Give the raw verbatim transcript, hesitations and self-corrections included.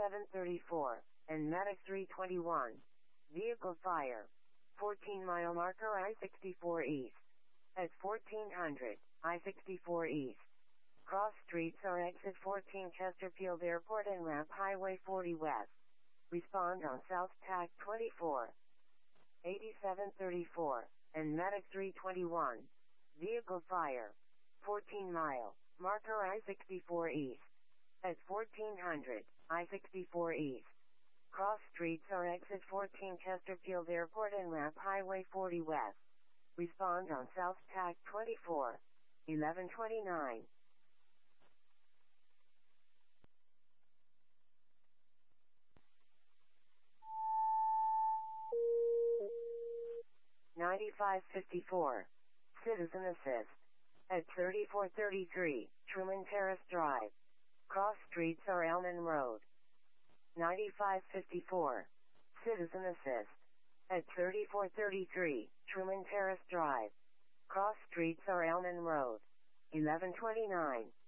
eighty-seven thirty-four, and Medic three twenty-one. Vehicle fire. fourteen mile marker I sixty-four East. At fourteen hundred, I sixty-four East. Cross streets are exit fourteen Chesterfield Airport and ramp Highway forty West. Respond on South Tac twenty-four. eighty-seven thirty-four, and Medic three twenty-one. Vehicle fire. fourteen mile, marker I sixty-four East. At fourteen hundred, I sixty-four East. Cross streets are exit fourteen Chesterfield Airport and ramp Highway forty West. Respond on South Tac twenty-four. eleven twenty-nine. ninety-five fifty-four. Citizen assist. At thirty-four thirty-three, Truman Terrace Drive. Cross streets are Elman Road. ninety-five fifty-four. Citizen assist. At thirty-four thirty-three, Truman Terrace Drive. Cross streets are Elman Road. eleven twenty-nine.